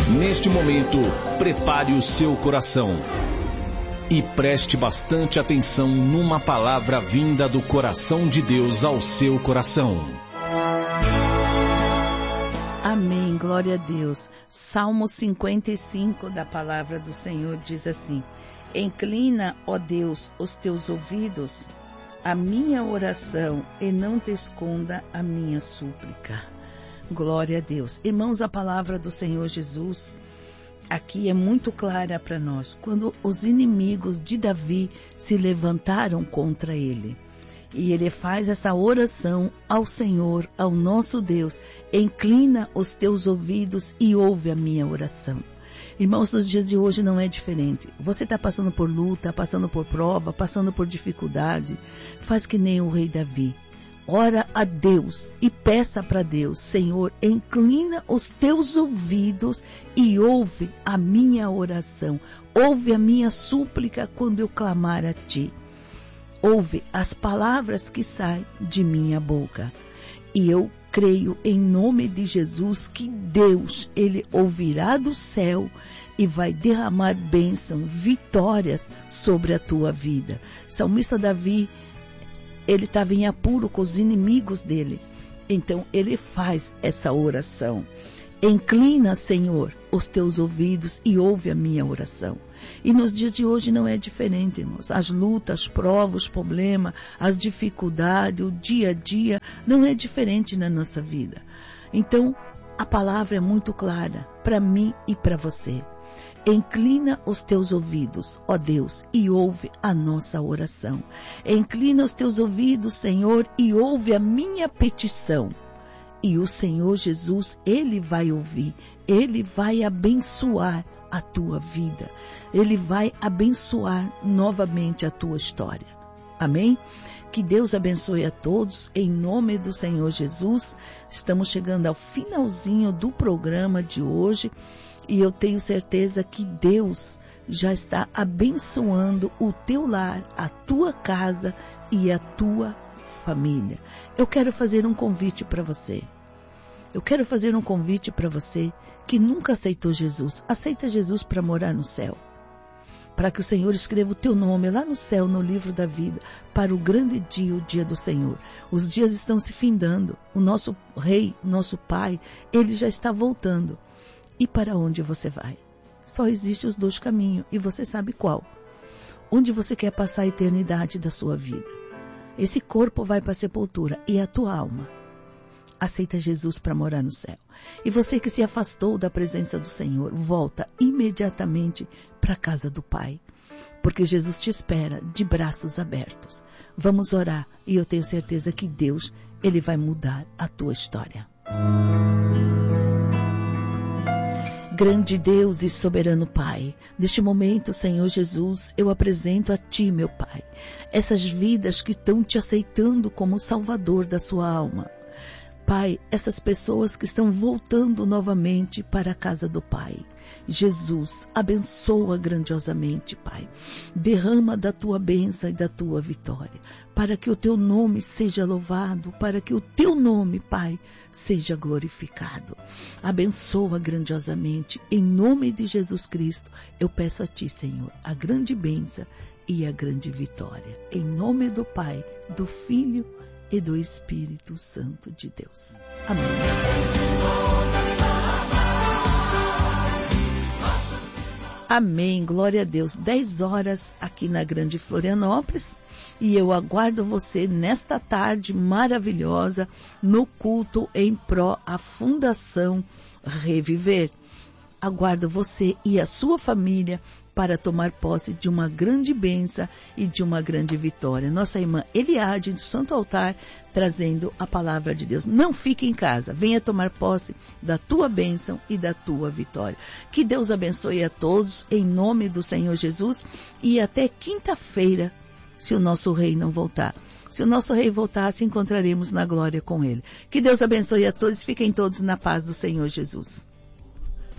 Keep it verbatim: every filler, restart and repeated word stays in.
Neste momento, prepare o seu coração e preste bastante atenção numa palavra vinda do coração de Deus ao seu coração. Amém, glória a Deus. Salmo cinquenta e cinco da palavra do Senhor diz assim: inclina, ó Deus, os teus ouvidos à minha oração e não te esconda a minha súplica. Glória a Deus. Irmãos, a palavra do Senhor Jesus aqui é muito clara para nós. Quando os inimigos de Davi se levantaram contra ele, e ele faz essa oração ao Senhor, ao nosso Deus: inclina os teus ouvidos e ouve a minha oração. Irmãos, nos dias de hoje não é diferente. Você está passando por luta, passando por prova, passando por dificuldade. Faz que nem o rei Davi. Ora a Deus e peça para Deus: Senhor, inclina os teus ouvidos e ouve a minha oração. Ouve a minha súplica quando eu clamar a ti. Ouve as palavras que saem de minha boca. E eu creio em nome de Jesus que Deus, Ele ouvirá do céu e vai derramar bênção, vitórias sobre a tua vida. Salmista Davi, ele estava em apuro com os inimigos dele. Então ele faz essa oração: inclina, Senhor, os teus ouvidos e ouve a minha oração. E nos dias de hoje não é diferente, irmãos. As lutas, as provas, os problemas, as dificuldades, o dia a dia, não é diferente na nossa vida. Então, a palavra é muito clara para mim e para você. Inclina os teus ouvidos, ó Deus, e ouve a nossa oração. Inclina os teus ouvidos, Senhor, e ouve a minha petição. E o Senhor Jesus, Ele vai ouvir, Ele vai abençoar a tua vida. Ele vai abençoar novamente a tua história. Amém? Que Deus abençoe a todos, em nome do Senhor Jesus. Estamos chegando ao finalzinho do programa de hoje e eu tenho certeza que Deus já está abençoando o teu lar, a tua casa e a tua família. Eu quero fazer um convite para você. Eu quero fazer um convite para você que nunca aceitou Jesus. Aceita Jesus para morar no céu. Para que o Senhor escreva o teu nome lá no céu, no livro da vida, para o grande dia, o dia do Senhor. Os dias estão se findando. O nosso Rei, nosso Pai, Ele já está voltando. E para onde você vai? Só existem os dois caminhos, e você sabe qual. Onde você quer passar a eternidade da sua vida? Esse corpo vai para a sepultura, e a tua alma aceita Jesus para morar no céu. E você que se afastou da presença do Senhor, volta imediatamente para a casa do Pai, porque Jesus te espera de braços abertos. Vamos orar e eu tenho certeza que Deus, Ele vai mudar a tua história. Grande Deus e soberano Pai, neste momento, Senhor Jesus, eu apresento a Ti, meu Pai, essas vidas que estão Te aceitando como Salvador da sua alma. Pai, essas pessoas que estão voltando novamente para a casa do Pai. Jesus, abençoa grandiosamente, Pai. Derrama da Tua bênção e da Tua vitória, para que o Teu nome seja louvado, para que o Teu nome, Pai, seja glorificado. Abençoa grandiosamente, em nome de Jesus Cristo, eu peço a Ti, Senhor, a grande bênção e a grande vitória. Em nome do Pai, do Filho e do Espírito Santo de Deus. Amém. Amém, glória a Deus. dez horas aqui na Grande Florianópolis e eu aguardo você nesta tarde maravilhosa no culto em pró à Fundação Reviver. Aguardo você e a sua família para tomar posse de uma grande bênção e de uma grande vitória. Nossa irmã Eliade, do Santo Altar, trazendo a palavra de Deus. Não fique em casa, venha tomar posse da tua bênção e da tua vitória. Que Deus abençoe a todos, em nome do Senhor Jesus, e até quinta-feira, se o nosso Rei não voltar. Se o nosso Rei voltar, se encontraremos na glória com Ele. Que Deus abençoe a todos, fiquem todos na paz do Senhor Jesus.